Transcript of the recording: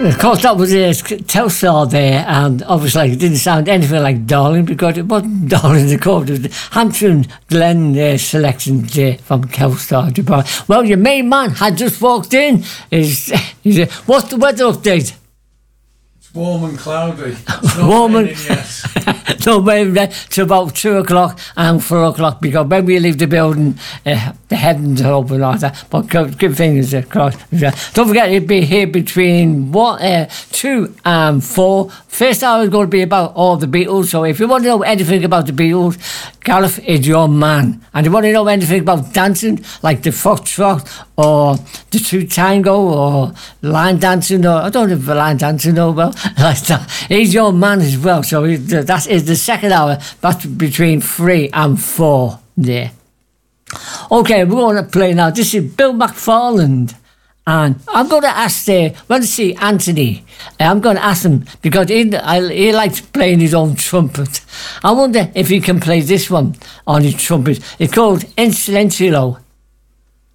Of course, that was Telstar there, and obviously it didn't sound anything like Darling because it wasn't Darling the Court. It was Hampshire and Glen selections there from Telstar. Well, your main man had just walked in. What's the weather update? Warm and cloudy. It's not Warm and raining yet. no, maybe to about 2 o'clock and 4 o'clock because when we leave the building, the heavens are open like that. But keep fingers crossed. Don't forget, it'll be here between 2 and 4. First hour is going to be about all the Beatles. So if you want to know anything about the Beatles, Gareth is your man. And you want to know anything about dancing, like the foxtrot or the two tango or line dancing, or I don't know if line dancing or well. Like that. He's your man as well. So that is the second hour. That's between 3 and 4 there. Okay, we're going to play now. This is Bill McFarland. And I'm going to ask when I see Anthony, I'm going to ask him because he likes playing his own trumpet. I wonder if he can play this one on his trumpet. It's called In Silenzio.